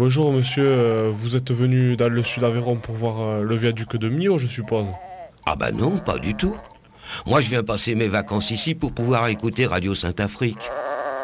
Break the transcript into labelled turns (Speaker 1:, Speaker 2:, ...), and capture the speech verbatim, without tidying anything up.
Speaker 1: Bonjour monsieur, euh, vous êtes venu dans le sud Aveyron pour voir euh, le viaduc de Millau, je suppose.
Speaker 2: Ah bah non, pas du tout. Moi, je viens passer mes vacances ici pour pouvoir écouter Radio Saint-Afrique.